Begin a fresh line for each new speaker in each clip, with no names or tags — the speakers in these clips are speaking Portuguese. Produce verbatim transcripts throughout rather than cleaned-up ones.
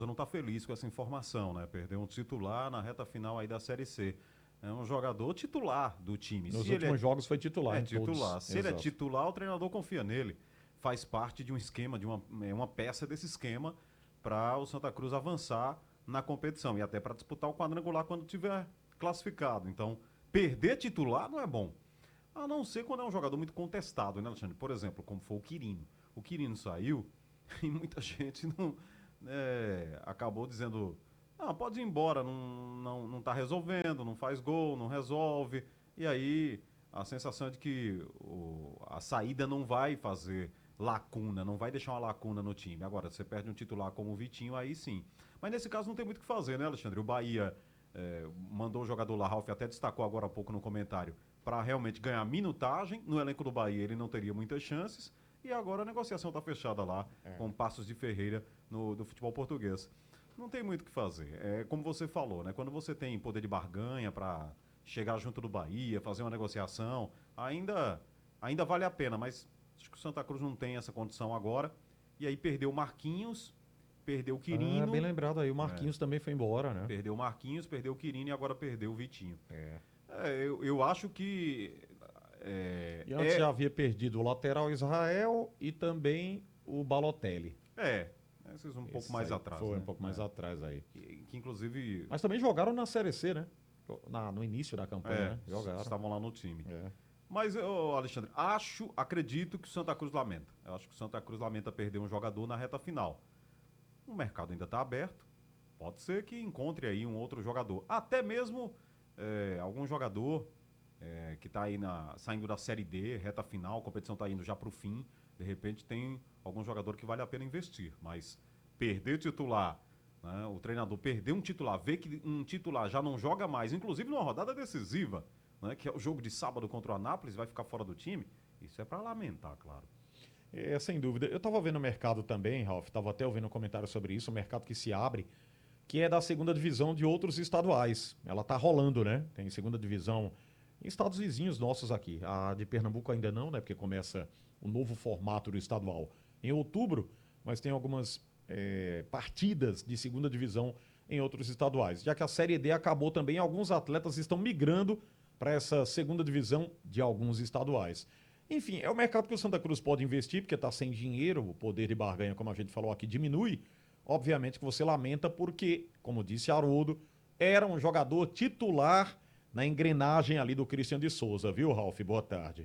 não está feliz com essa informação, né? Perdeu um titular na reta final aí da Série C. É um jogador titular do time.
Nos
Se ele é,
últimos jogos foi titular
é
em
titular,
todos.
se ele é
Exato.
titular, o treinador confia nele. Faz parte de um esquema, de uma, é uma peça desse esquema para o Santa Cruz avançar na competição e até para disputar o quadrangular quando tiver classificado. Então, perder titular não é bom. A não ser quando é um jogador muito contestado, né, Alexandre? Por exemplo, como foi o Quirino. O Quirino saiu e muita gente não é, acabou dizendo: ah, pode ir embora, não, não, não tá resolvendo, não faz gol, não resolve. E aí a sensação é de que o, a saída não vai fazer lacuna, não vai deixar uma lacuna no time. Agora, você perde um titular como o Vitinho, aí sim. Mas nesse caso não tem muito o que fazer, né, Alexandre? O Bahia é, mandou o jogador lá, Ralf até destacou agora há pouco no comentário, para realmente ganhar minutagem. No elenco do Bahia ele não teria muitas chances. E agora a negociação está fechada lá
É.
com Passos de Ferreira no, do futebol português. Não tem muito o que fazer. É como você falou, né? Quando você tem poder de barganha para chegar junto do Bahia, fazer uma negociação, ainda, ainda vale a pena, mas acho que o Santa Cruz não tem essa condição agora. E aí perdeu o Marquinhos, perdeu o
Ah, bem
Quirino,
lembrado aí. O
é,
Marquinhos também foi embora, né?
perdeu o Marquinhos, perdeu o Quirino e agora perdeu o Vitinho.
É.
É, eu, eu acho que é,
E antes já
é,
havia perdido o lateral Israel e também o Balotelli.
é, esses um pouco
Esses
mais
aí
atrás,
foi um
né?
pouco mais
É.
atrás aí.
Que, que inclusive
Mas também jogaram na Série C, né? Na, no início da campanha,
é,
né? Jogaram.
estavam lá no time.
É.
Mas, ô, Alexandre, acho, acredito que o Santa Cruz lamenta. Eu acho que o Santa Cruz lamenta perder um jogador na reta final. O mercado ainda está aberto. Pode ser que encontre aí um outro jogador. Até mesmo é, algum jogador é, que está aí na, saindo da Série D, reta final, a competição está indo já para o fim. De repente tem algum jogador que vale a pena investir. Mas perder titular, né, o treinador perder um titular, ver que um titular já não joga mais, inclusive numa rodada decisiva, né, que é o jogo de sábado contra o Anápolis, vai ficar fora do time, isso é para lamentar, claro.
É, sem dúvida. Eu estava vendo o mercado também, Ralf, estava até ouvindo um comentário sobre isso, o mercado que se abre, que é da segunda divisão de outros estaduais. Ela está rolando, né? Tem segunda divisão em estados vizinhos nossos aqui. A de Pernambuco ainda não, né? Porque começa o novo formato do estadual em outubro, mas tem algumas é, partidas de segunda divisão em outros estaduais. Já que a Série D acabou também, alguns atletas estão migrando para essa segunda divisão de alguns estaduais. Enfim, é o mercado que o Santa Cruz pode investir, porque está sem dinheiro, o poder de barganha, como a gente falou aqui, diminui. Obviamente que você lamenta porque, como disse Haroldo, era um jogador titular na engrenagem ali do Christian de Souza, viu, Ralf? Boa tarde.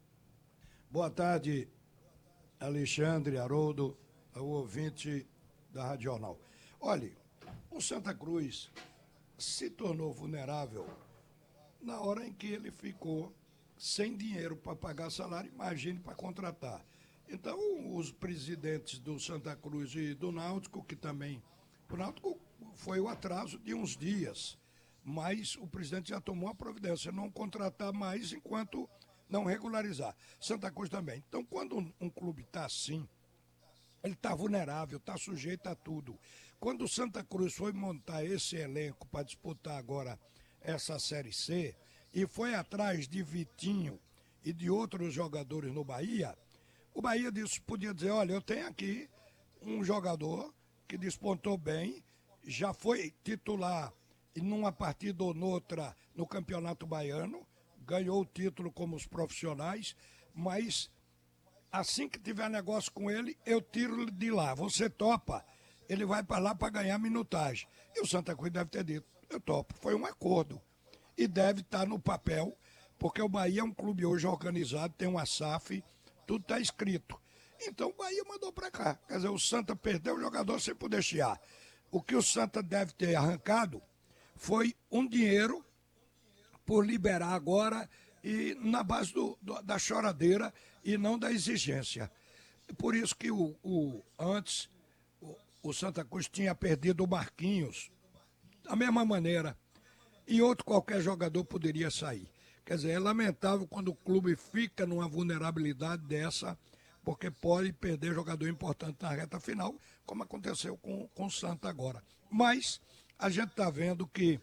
Boa tarde, Alexandre, Haroldo, o ouvinte da Rádio Jornal. Olhe, o Santa Cruz se tornou vulnerável na hora em que ele ficou sem dinheiro para pagar salário, imagine para contratar. Então, os presidentes do Santa Cruz e do Náutico, que também. O Náutico foi o atraso de uns dias, mas o presidente já tomou a providência, não contratar mais enquanto não regularizar. Santa Cruz também. Então, quando um, um clube está assim, ele está vulnerável, está sujeito a tudo. Quando o Santa Cruz foi montar esse elenco para disputar agora essa Série C e foi atrás de Vitinho e de outros jogadores no Bahia, o Bahia disse, podia dizer, olha, eu tenho aqui um jogador que despontou bem, já foi titular em numa partida ou noutra no Campeonato Baiano, ganhou o título como os profissionais, mas assim que tiver negócio com ele, eu tiro de lá. Você topa, ele vai para lá para ganhar minutagem. E o Santa Cruz deve ter dito, eu topo. Foi um acordo. E deve estar no papel, porque o Bahia é um clube hoje organizado, tem uma S A F, tudo está escrito. Então o Bahia mandou para cá. Quer dizer, o Santa perdeu o jogador sem poder chiar. O que o Santa deve ter arrancado foi um dinheiro por liberar agora e na base do, do, da choradeira e não da exigência. Por isso que o, o antes o, o Santa Cruz tinha perdido o Marquinhos, da mesma maneira, e outro qualquer jogador poderia sair. Quer dizer, é lamentável quando o clube fica numa vulnerabilidade dessa, porque pode perder jogador importante na reta final, como aconteceu com, com o Santa agora. Mas a gente está vendo que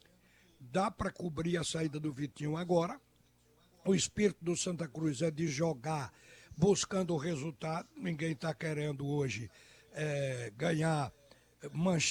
dá para cobrir a saída do Vitinho agora. O espírito do Santa Cruz é de jogar buscando o resultado. Ninguém está querendo hoje é, ganhar manchete